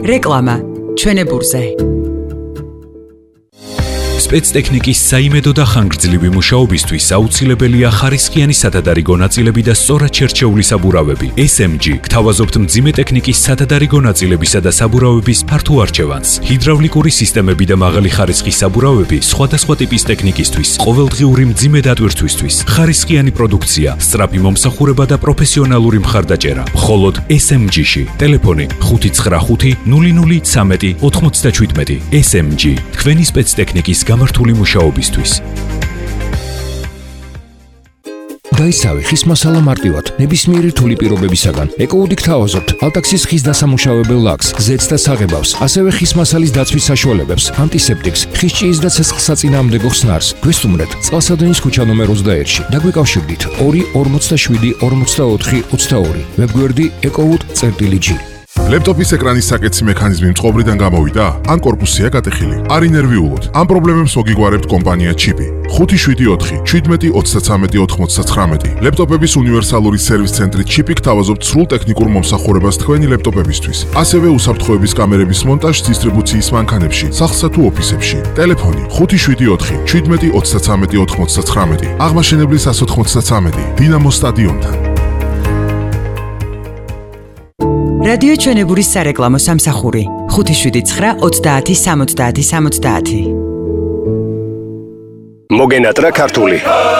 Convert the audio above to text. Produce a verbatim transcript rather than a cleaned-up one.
რეკლამა ჩვენებურზე. სპეცტექნიკის საიმედო და ხანგრძლივი მუშაობისთვის აუცილებელია ხარისხიანი სათადარიგო ნაწილები და სწორად შერჩეული საბურავები. ეს ემ ჯი გთავაზობთ მძიმე ტექნიკის სათადარიგო ნაწილებისა და საბურავების ფართო არჩევანს. ჰიდრავლიკური სისტემები და მაღალი ხარისხის საბურავები სხვადასხვა ტიპის ტექნიკისთვის, ყოველდღიური მძიმე დატვირთვისთვის, ხარისხიანი პროდუქცია, სწრაფი მომსახურება და პროფესიონალური მხარდაჭერა. მხოლოდ ეს ემ ჯი-ში. ტელეფონი ხუთი ცხრა ხუთი ნული ნული ცამეტი ოთხმოცდაჩვიდმეტი. ეს ემ ჯი თქვენი სპეცტექნიკის გამართული მუშაობისთვის. გაიცავი ხის მასალა მარტივად, ნებისმიერი რთული პირობებისაგან. ეკოუდი გთავაზობთ ალტაქსის ხის დასამუშავებელ ლაკს, ზეთს და საღებავს, ასევე ხის მასალის დაცვის საშუალებებს, ანტისეპტიკს, ხის ჭიის და ცეცხლსაწინააღმდეგო ხსნარს. გვესტუმრეთ წყალსადენის ქუჩა ნომერ ოცდაერთში. დაგვიკავშირდით ორი ორმოცდაშვიდი ორმოცდაოთხი ოცდაორი. ვებგვერდი ეკოუდი.წერტილი.ჯი. ლეპტოპის ეკრანის საკეთსი მექანიზმი მწყობრიდან გამოვიდა? ან კორპუსია გატეხილი? არ ინერვიულოთ. ამ პრობლემებს მოგიგوارებთ კომპანია ჩიპი. ხუთი შვიდი ოთხი შვიდმეტი ოცდაცამეტი ოთხმოცდაცხრამეტი. ლეპტოპების უნივერსალური სერვის ცენტრი ჩიპი გთავაზობთ სრულ ტექნიკურ მომსახურებას თქვენი ლეპტოპებისთვის. ასევე უსაფრთხოების კამერების მონტაჟს დისტრიბუციის მანქანებში, სახლსა თუ ოფისებში. ტელეფონი ხუთი შვიდი ოთხი შვიდმეტი ოცდაცამეტი ოთხმოცდაცხრამეტი. აღმაშენებლის ას ოთხმოცდაცამეტი. დინამო სტადიონთან. რადიო ჩვენებურის სარეკლამო სამსახური ხუთი შვიდი ცხრა ოცდაათი სამოცდაათი სამოცდაათი. მოგენატრა ქართული.